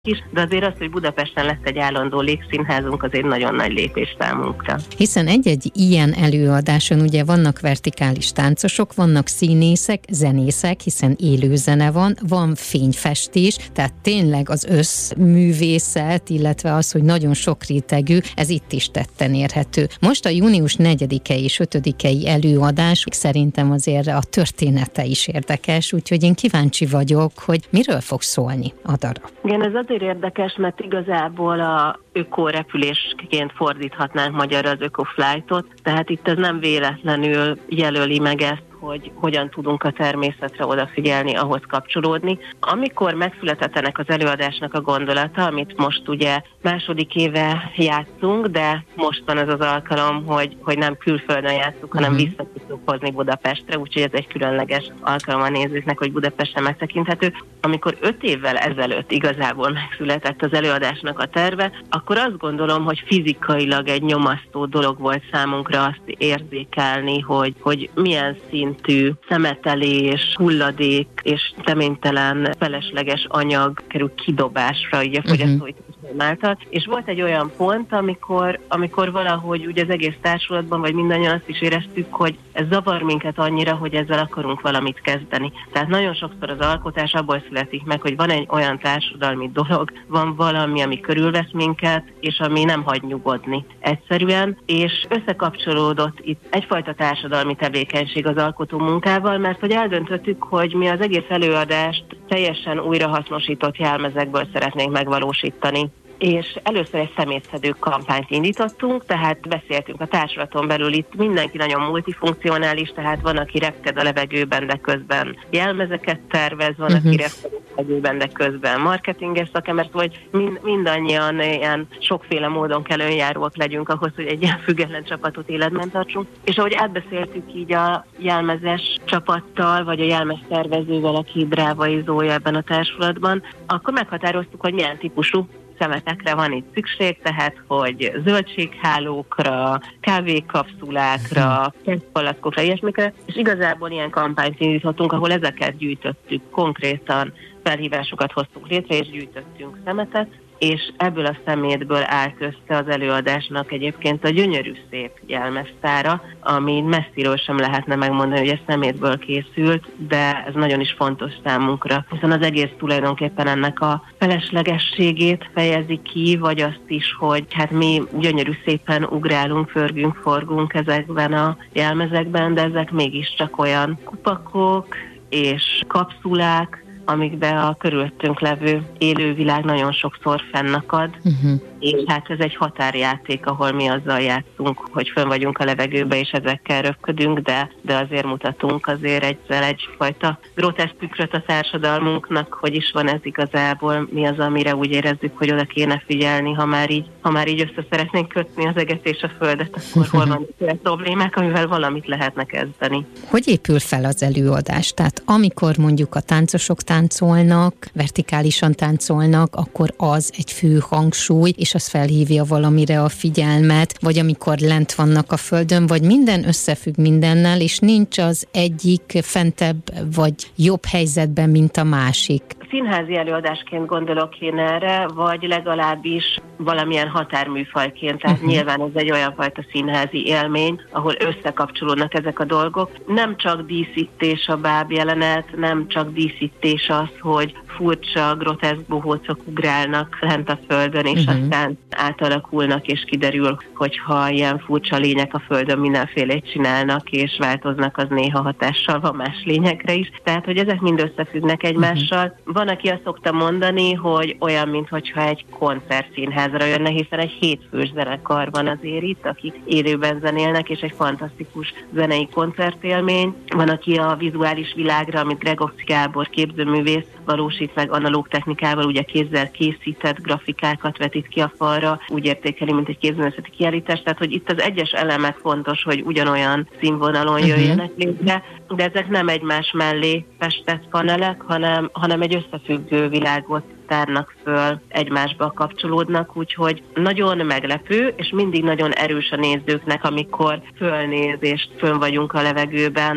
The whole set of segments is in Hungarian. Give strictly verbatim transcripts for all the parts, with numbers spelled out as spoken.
is, de azért az, hogy Budapesten lesz egy állandó légszínházunk, azért nagyon nagy lépés számunkra. Hiszen egy-egy ilyen előadáson ugye vannak vertikális táncosok, vannak színészek, zenészek, hiszen élő zene van, van fényfestés, tehát tényleg az összművészet, illetve az, hogy nagyon sok rétegű, ez itt is tetten érhető. Most a június negyedikei és ötödikei előadás szerintem azért a története is érdekes, úgyhogy én kíváncsi vagyok, hogy miről fog szólni a darab. Igen, ez azért érdekes, mert igazából a ökorepülésként fordíthatnánk magyarra az ökoflightot, tehát itt ez nem véletlenül jelöli meg ezt, hogy hogyan tudunk a természetre odafigyelni, ahhoz kapcsolódni. Amikor megszületett ennek az előadásnak a gondolata, amit most ugye második éve játszunk, de most van az az alkalom, hogy, hogy nem külföldön játszunk, hanem uh-huh. vissza tudjuk hozni Budapestre, úgyhogy ez egy különleges alkalom a nézőknek, hogy Budapesten megtekinthető. Amikor öt évvel ezelőtt igazából megszületett az előadásnak a terve, akkor azt gondolom, hogy fizikailag egy nyomasztó dolog volt számunkra azt érzékelni, hogy, hogy milyen szintű szemetelés, hulladék és személytelen felesleges anyag kerül kidobásra így a fogyasztói által. És volt egy olyan pont, amikor, amikor valahogy ugye az egész társulatban, vagy mindannyian azt is éreztük, hogy ez zavar minket annyira, hogy ezzel akarunk valamit kezdeni. Tehát nagyon sokszor az alkotás abból születik meg, hogy van egy olyan társadalmi dolog, van valami, ami körülvesz minket, és ami nem hagy nyugodni egyszerűen, és összekapcsolódott itt egyfajta társadalmi tevékenység az alkotó munkával, mert hogy eldöntöttük, hogy mi az egész előadást teljesen újrahasznosított jelmezekből szeretnénk megvalósítani. És először egy szemétszedő kampányt indítottunk, tehát beszéltünk a társulaton belül, itt mindenki nagyon multifunkcionális, tehát van, aki repked a levegőben, de közben jelmezeket tervez, van, uh-huh. aki repked a levegőben, de közben marketinges szakember, vagy mind, mindannyian ilyen sokféle módon kell önjáróak legyünk ahhoz, hogy egy ilyen független csapatot életben tartsunk. És ahogy átbeszéltük így a jelmezes csapattal, vagy a jelmez tervezővel, aki Drávai Zója ebben a társulatban, akkor meghatároztuk, hogy milyen típusú szemetekre van itt szükség, tehát hogy zöldséghálókra, kávékapszulákra, palackokra, ilyesmikre, és igazából ilyen kampányt indítottunk, ahol ezeket gyűjtöttük, konkrétan felhívásokat hoztunk létre, és gyűjtöttünk szemetet, és ebből a szemétből állt össze az előadásnak egyébként a gyönyörű szép jelmeztára, ami messziről sem lehetne megmondani, hogy ez szemétből készült, de ez nagyon is fontos számunkra, hiszen az egész tulajdonképpen ennek a feleslegességét fejezi ki, vagy azt is, hogy hát mi gyönyörű szépen ugrálunk, förgünk, forgunk ezekben a jelmezekben, de ezek mégiscsak olyan kupakok és kapszulák, amikben a körülöttünk levő élővilág nagyon sokszor fennakad, uh-huh. és hát ez egy határjáték, ahol mi azzal játszunk, hogy fönn vagyunk a levegőbe, és ezekkel röpködünk, de, de azért mutatunk azért egyszer egyfajta groteszk tükröt a társadalmunknak, hogy is van ez igazából, mi az, amire úgy érezzük, hogy oda kéne figyelni, ha már így, ha már így össze szeretnénk kötni az eget és a földet, akkor hol van olyan problémák, amivel valamit lehetne kezdeni. Hogy épül fel az előadás? Tehát amikor mondjuk a táncosok táncolnak, vertikálisan táncolnak, akkor az egy fő hangsúly, és az felhívja valamire a figyelmet, vagy amikor lent vannak a földön, vagy minden összefügg mindennel, és nincs az egyik fentebb vagy jobb helyzetben, mint a másik. Színházi előadásként gondolok én erre, vagy legalábbis valamilyen határműfajként, tehát uh-huh. nyilván ez egy olyan fajta színházi élmény, ahol összekapcsolódnak ezek a dolgok. Nem csak díszítés a báb jelenet, nem csak díszítés az, hogy furcsa, groteszk bohócok ugrálnak lent a földön, és uh-huh. aztán átalakulnak, és kiderül, hogyha ilyen furcsa lények a földön mindenfélét csinálnak, és változnak, az néha hatással van más lényekre is. Tehát, hogy ezek mind összefüggnek egymással. Uh-huh. Van, aki azt szokta mondani, hogy olyan, mintha egy koncertszínházra jönne, hiszen egy hétfős zenekar van azért itt, akik élőben zenélnek, és egy fantasztikus zenei koncertélmény. Van, aki a vizuális világra, amit Gregovci Gábor képzőművész valósít meg analóg technikával, ugye kézzel készített grafikákat vetít ki a falra, úgy értékeli, mint egy képzőművészeti kiállítás, tehát hogy itt az egyes elemek fontos, hogy ugyanolyan színvonalon uh-huh. jöjjenek létre, de ezek nem egymás mellé festett panelek, hanem, hanem egy összefüggő világot tárnak föl, egymásba kapcsolódnak, úgyhogy nagyon meglepő, és mindig nagyon erős a nézőknek, amikor fölnéz és fönn vagyunk a levegőben,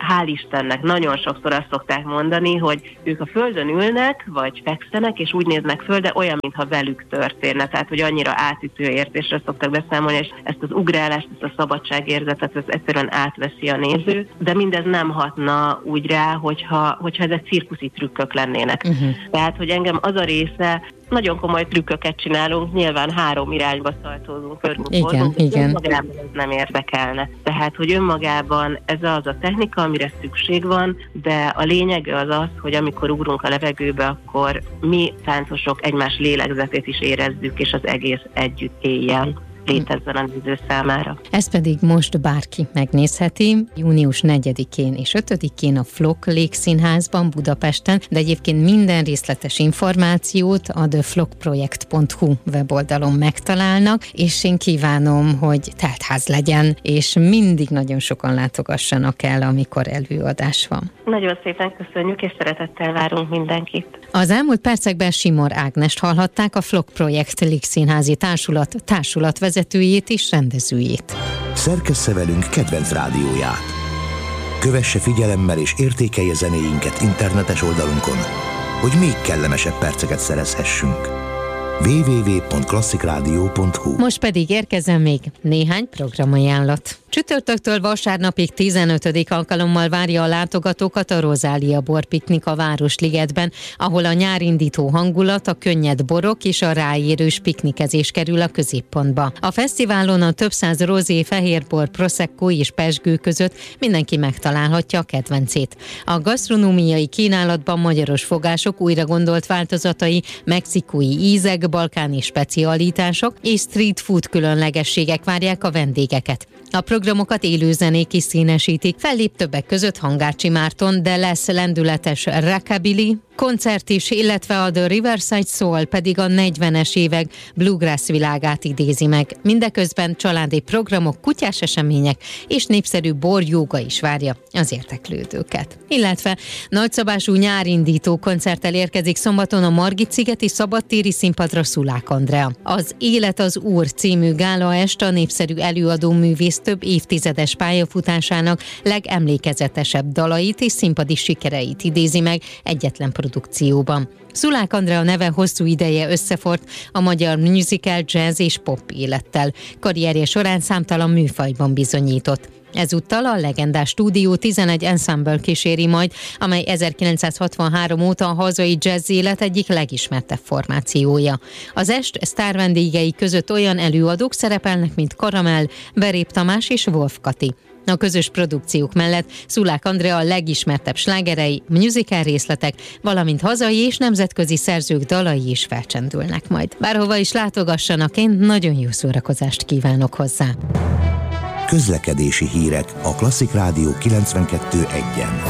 hál' Istennek nagyon sokszor azt szokták mondani, hogy ők a földön ülnek, vagy fekszenek, és úgy néznek föl, de olyan, mintha velük történne. Tehát, hogy annyira átütő érzésre szoktak beszámolni, és ezt az ugrálást, ezt a szabadságérzetet, ez egyszerűen átveszi a néző, de mindez nem hatna úgy rá, hogyha, hogyha ezek cirkuszi trükkök lennének. Uh-huh. Tehát, hogy engem az a része, nagyon komoly trükköket csinálunk, nyilván három irányba szaltózunk, körülmúltunk, igen. Önmagában ez nem érdekelne. Tehát, hogy önmagában ez az a technika, amire szükség van, de a lényege az az, hogy amikor ugrunk a levegőbe, akkor mi táncosok egymás lélegzetét is érezzük, és az egész együtt éljen. Létezzen a néző számára. Ez pedig most bárki megnézheti, június negyedikén és ötödikén a Flok Légszínházban Budapesten, de egyébként minden részletes információt a the flok project pont hu weboldalon megtalálnak, és én kívánom, hogy teltház legyen, és mindig nagyon sokan látogassanak el, amikor előadás van. Nagyon szépen köszönjük, és szeretettel várunk mindenkit. Az elmúlt percekben Simor Ágnest hallhatták, a Flok Projekt Légszínházi Társulat társulatvezetőjét és rendezőjét. Szerkessze velünk kedvenc rádióját. Kövesse figyelemmel és értékelje zenéinket internetes oldalunkon, hogy még kellemesebb perceket szerezhessünk. double-u double-u double-u pont klasszik rádió pont hu. Most pedig érkezem még néhány programajánlat. Csütörtöktől vasárnapig tizenötödik alkalommal várja a látogatókat a Rozália borpiknik a Városligetben, ahol a nyárindító hangulat, a könnyed borok és a ráérős piknikezés kerül a középpontba. A fesztiválon a több száz rozé, fehérbor, prosecco és pezsgő között mindenki megtalálhatja a kedvencét. A gasztronómiai kínálatban magyaros fogások újra gondolt változatai, mexikói ízek, balkáni specialitások és street food különlegességek várják a vendégeket. A programokat élőzenék is színesítik, fellép többek között Hangácsi Márton, de lesz lendületes rockabilly koncert is, illetve a The Riverside Soul pedig a negyvenes évek bluegrass világát idézi meg. Mindeközben családi programok, kutyás események és népszerű borjóga is várja az érdeklődőket. Illetve nagyszabású nyárindító koncerttel érkezik szombaton a Margit-szigeti szabadtéri színpadra Szulák Andrea. Az Élet az Úr című gálaest a népszerű előadó művész több évtizedes pályafutásának legemlékezetesebb dalait és színpadi sikereit idézi meg egyetlen produkcióban. Szulák Andrea neve hosszú ideje összefort a magyar musical, jazz és pop élettel. Karrierje során számtalan műfajban bizonyított. Ezúttal a legendás Stúdió tizenegy ensemble kíséri majd, amely ezerkilencszázhatvanhárom óta a hazai jazz élet egyik legismertebb formációja. Az est sztárvendégei között olyan előadók szerepelnek, mint Karamell, Verép Tamás és Wolf Kati. A közös produkciók mellett Szulák Andrea a legismertebb slágerei, musical részletek, valamint hazai és nemzetközi szerzők dalai is felcsendülnek majd. Bárhova is látogassanak, én nagyon jó szórakozást kívánok hozzá. Közlekedési hírek a Klasszik Rádió kilencvenkettő egyen.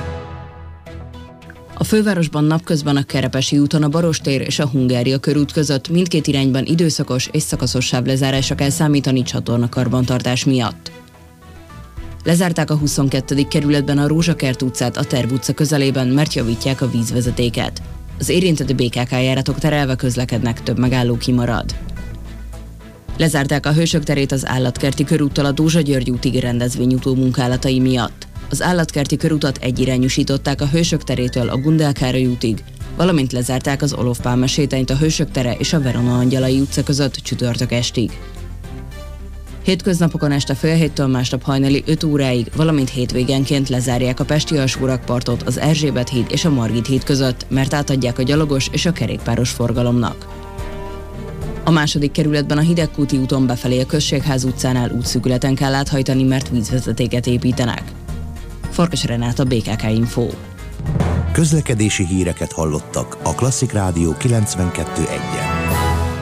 A fővárosban napközben a Kerepesi úton a Barostér és a Hungária körút között mindkét irányban időszakos és szakaszos sávlezárásra kell számítani csatornakarbantartás miatt. Lezárták a huszonkettedik kerületben a Rózsakert utcát a Terv utca közelében, mert javítják a vízvezetéket. Az érintett bé ká ká járatok terelve közlekednek, több megálló kimarad. Lezárták a Hősök terét az Állatkerti körúttal a Dózsa-György útig rendezvényutó munkálatai miatt. Az Állatkerti körutat egyirányúsították a Hősök terétől a Gundel Károly útig, valamint lezárták az Olof Pálma sétányt a Hősök tere és a Verona Angyalai utca között csütörtök estig. Hétköznapokon este fél héttől másnap hajnali öt óráig, valamint hétvégenként lezárják a pesti alsórakpartot az Erzsébet híd és a Margit híd között, mert átadják a gyalogos és a kerékpáros forgalomnak. A második kerületben a Hidegkúti úton befelé a Községház utcánál útszűkületen kell áthajtani, mert vízvezetéket építenek. Farkas Renáta, bé ká ká Info. Közlekedési híreket hallottak a Klasszik Rádió kilencvenkettő egyen.